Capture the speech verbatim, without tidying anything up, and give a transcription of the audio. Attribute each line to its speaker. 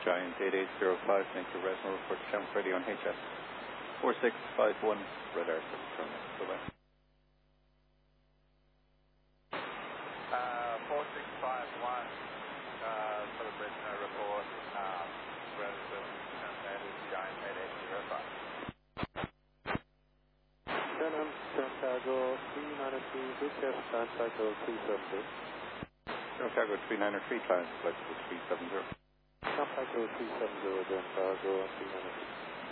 Speaker 1: Giant eight eight zero five, make your Resmo report to Channel Radio on H S four six five one, radar service terminal. Bye-bye.
Speaker 2: Uh, four six five one, uh, for the Resmo report, um, radar service terminated, Giant eight eight zero five.
Speaker 3: Shannon, Santiago three ninety-three, request Santiago three seventy.
Speaker 1: Santiago three ninety-three, client flight to three seventy.
Speaker 3: Santiago three seventy, Santiago three ninety-three.